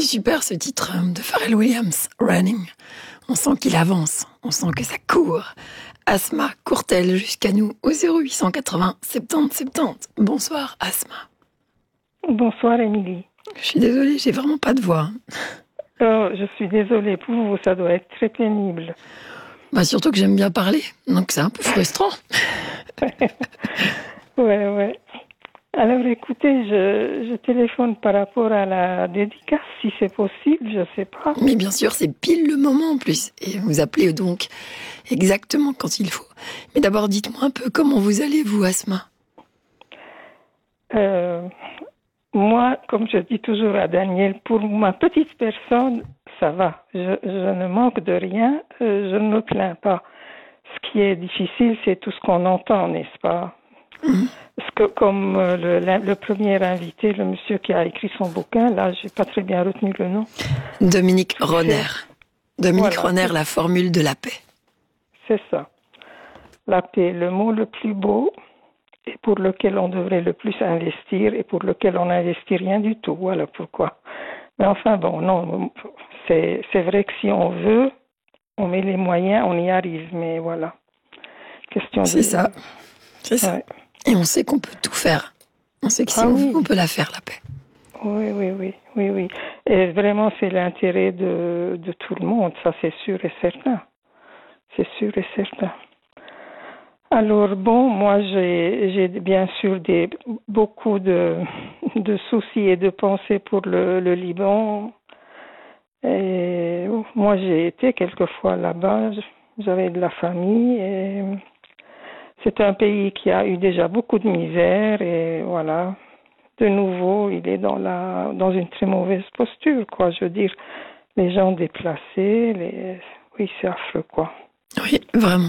super ce titre de Pharrell Williams, Running. On sent qu'il avance, on sent que ça court. Asma court-elle jusqu'à nous au 0880 70 70. Bonsoir Asma. Bonsoir Émilie. Je suis désolée, j'ai vraiment pas de voix. Oh, je suis désolée, pour vous ça doit être très pénible. Bah surtout que j'aime bien parler, donc c'est un peu frustrant. Ouais. Alors écoutez, je téléphone par rapport à la dédicace, si c'est possible, je sais pas. Mais bien sûr, c'est pile le moment en plus. Et vous appelez donc exactement quand il faut. Mais d'abord, dites-moi un peu comment vous allez, vous, Asma? Moi, comme je dis toujours à Daniel, pour ma petite personne, ça va. Je ne manque de rien, je ne me plains pas. Ce qui est difficile, c'est tout ce qu'on entend, n'est-ce pas? Parce que comme le premier invité, le monsieur qui a écrit son bouquin, là, j'ai pas très bien retenu le nom. Dominique Ronner. Dominique Voilà. Ronner, la formule de la paix. C'est ça. La paix, le mot le plus beau et pour lequel on devrait le plus investir et pour lequel on n'investit rien du tout. Voilà pourquoi. Mais enfin, bon, non, c'est vrai que si on veut, on met les moyens, on y arrive. Mais voilà. Question C'est ça. C'est ça. Ouais. Et on sait qu'on peut tout faire. On sait que si on veut, on peut la faire, la paix. Oui. Et vraiment, c'est l'intérêt de tout le monde, ça c'est sûr et certain. C'est sûr et certain. Alors bon, moi j'ai bien sûr beaucoup de soucis et de pensées pour le Liban. Et moi j'ai été quelquefois là-bas, j'avais de la famille et c'est un pays qui a eu déjà beaucoup de misère et voilà. De nouveau, il est dans une très mauvaise posture, quoi. Je veux dire, les gens déplacés, oui, c'est affreux, quoi. Oui, vraiment.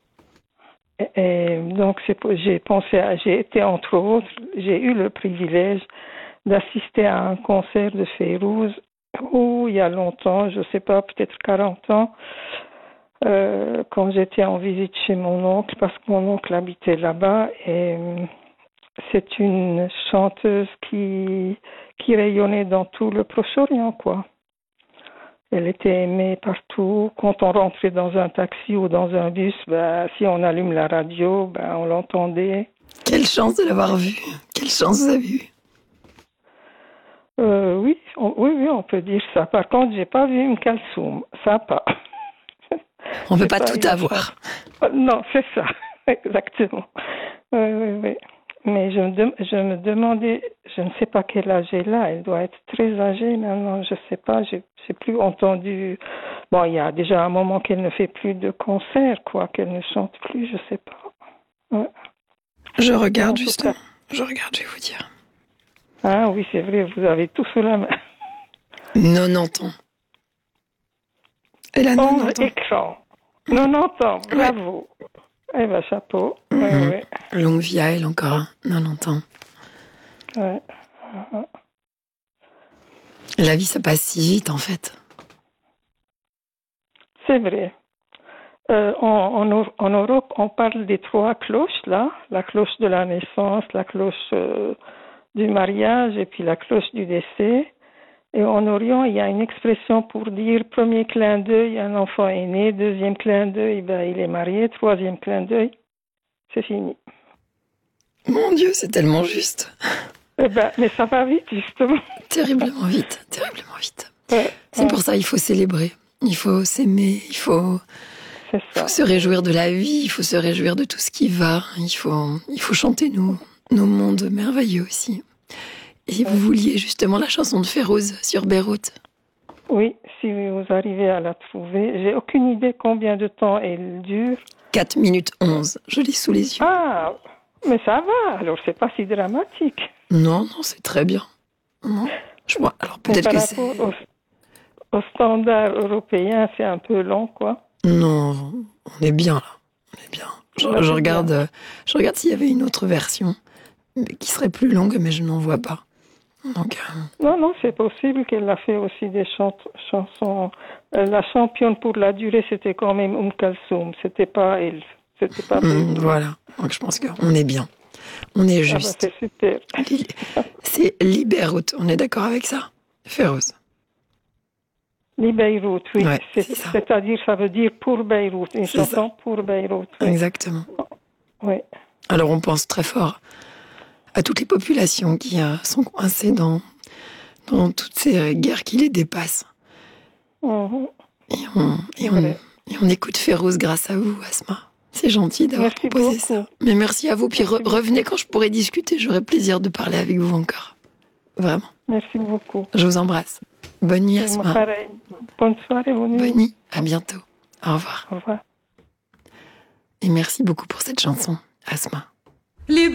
Et donc, j'ai été entre autres, j'ai eu le privilège d'assister à un concert de Fayrouz, il y a longtemps, je sais pas, peut-être 40 ans, quand j'étais en visite chez mon oncle, parce que mon oncle habitait là-bas et c'est une chanteuse qui rayonnait dans tout le Proche-Orient, quoi. Elle était aimée partout. Quand on rentrait dans un taxi ou dans un bus, si on allume la radio, on l'entendait. Quelle chance de l'avoir vue. Quelle chance vous avez eue. Oui, on peut dire ça. Par contre, j'ai pas vu une Kalsoum. Ça, pas. On peut pas tout avoir. Non, c'est ça. Exactement. Oui. Mais je me demandais, je ne sais pas quel âge elle a, elle doit être très âgée maintenant, je ne sais pas, j'ai plus entendu. Bon, il y a déjà un moment qu'elle ne fait plus de concerts, quoi, qu'elle ne chante plus, je ne sais pas. Ouais. Je regarde justement, je vais vous dire. Ah oui, c'est vrai, vous avez tout sous la main. 90 ans. Elle a 90 ans. Écran. 90 ans, bravo. Eh ben, chapeau. Ouais. Longue vie à elle encore, 90 ans. Ouais. La vie, ça passe si vite, en fait. C'est vrai. En Europe, on parle des 3 cloches, là. La cloche de la naissance, la cloche du mariage et puis la cloche du décès. Et en Orient, il y a une expression pour dire premier clin d'œil, un enfant est né, deuxième clin d'œil, il est marié, troisième clin d'œil, c'est fini. Mon Dieu, c'est tellement juste. Mais ça va vite, justement. Terriblement vite. Ouais. C'est pour ça qu'il faut célébrer. Il faut s'aimer, il faut se réjouir de la vie, il faut se réjouir de tout ce qui va. Il faut chanter nos mondes merveilleux aussi. Et vous vouliez justement la chanson de Fayrouz sur Beyrouth. Oui, si vous arrivez à la trouver. J'ai aucune idée combien de temps elle dure. 4 minutes 11, je l'ai sous les yeux. Ah, mais ça va, alors c'est pas si dramatique. Non, c'est très bien. Non. Alors peut-être que c'est... Au standard européen, c'est un peu long, quoi. Non, on est bien là. On est bien. Je regarde s'il y avait une autre version qui serait plus longue, mais je n'en vois pas. Donc, Non, c'est possible qu'elle a fait aussi des chansons. La championne pour la durée, c'était quand même Kalsoum. C'était pas elle. C'était pas voilà. Donc je pense qu'on est bien. On est juste. C'est super. C'est Libéroute. On est d'accord avec ça, Fayrouz? Les Beyrouth, oui. Ouais, C'est-à-dire, ça veut dire pour Beyrouth. Une chanson pour Beyrouth. Oui. Exactement. Oui. Alors on pense très fort à toutes les populations qui sont coincées dans toutes ces guerres qui les dépassent. Mm-hmm. Et on écoute Férouz grâce à vous, Asma. C'est gentil d'avoir proposé ça. Mais merci à vous. Puis revenez quand je pourrai discuter. J'aurai plaisir de parler avec vous encore. Vraiment. Merci beaucoup. Je vous embrasse. Bonne nuit, Asma. Pareil. Bonne soirée, bonne nuit. Bonne nuit. À bientôt. Au revoir. Au revoir. Et merci beaucoup pour cette chanson, Asma.